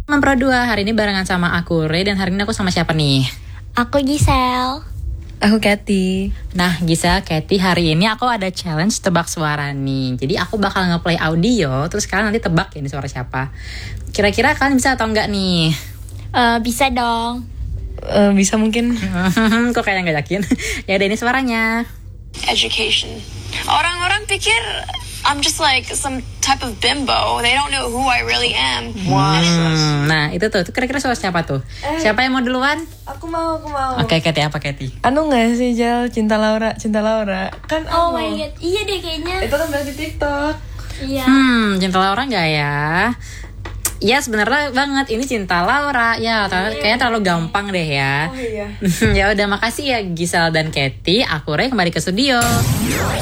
Mempro 2, hari ini barengan sama aku Ray, dan hari ini aku sama siapa nih? Aku Giselle. Aku Cathy. Nah Giselle, Cathy, hari ini aku ada challenge tebak suara nih. Jadi aku bakal nge-play audio, terus kalian nanti tebak ya ini suara siapa. Kira-kira kalian bisa atau enggak nih? Bisa dong. Bisa mungkin. Kok kayaknya gak yakin? Ya udah, ini suaranya. Education. Orang-orang pikir I'm just like some type of bimbo. They don't know who I really am. Nah itu tuh kira-kira suara siapa tuh? Siapa yang mau duluan? Aku mau. Oke, Cathy, apa Cathy? Anu nggak sih Jal, Cinta Laura kan? Oh my god, iya deh kayaknya. Itu kan banyak di TikTok. Iya. Cinta Laura nggak ya? Ya sebenarnya banget, ini Cinta Laura ya. Kayaknya terlalu gampang deh ya. Oh iya. Ya udah, makasih ya Giselle dan Cathy. Aku Ray kembali ke studio.